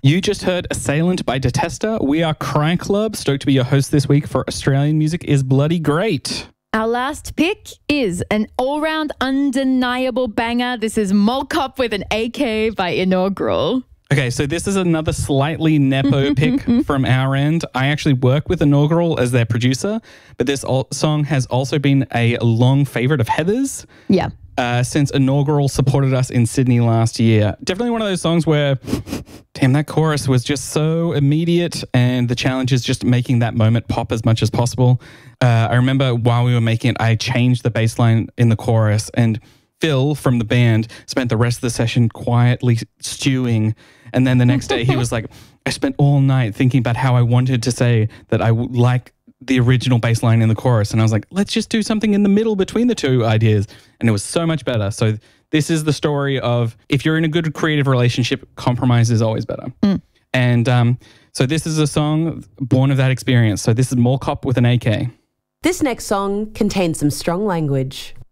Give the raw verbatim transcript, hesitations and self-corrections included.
You just heard Assailant by Detester. We are Cry Club. Stoked to be your host this week for Australian Music is Bloody Great. Our last pick is an all-round undeniable banger. This is Mall Cop with an A K by Inaugural. Okay, so this is another slightly nepo pick from our end. I actually work with Inaugural as their producer, but this al- song has also been a long favorite of Heather's. Yeah. Uh, since Inaugural supported us in Sydney last year. Definitely one of those songs where, damn, that chorus was just so immediate, and the challenge is just making that moment pop as much as possible. Uh, I remember while we were making it, I changed the bass line in the chorus, and Phil from the band spent the rest of the session quietly stewing. And then the next day he was like, I spent all night thinking about how I wanted to say that I would like the original bass line in the chorus. And I was like, let's just do something in the middle between the two ideas. And it was so much better. So this is the story of, if you're in a good creative relationship, compromise is always better. Mm. And um, so this is a song born of that experience. So this is Mall Cop with an A K. This next song contains some strong language.